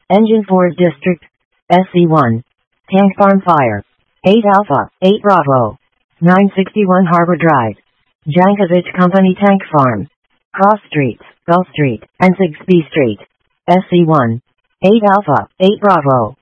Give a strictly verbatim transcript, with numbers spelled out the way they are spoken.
Engine four District, S C one. Tank Farm Fire. eight Alpha, eight Bravo. nine sixty-one Harbor Drive. Jankovic Company Tank Farm. Cross Streets, Gulf Street, and six B Street. S C one. eight Alpha, eight Bravo.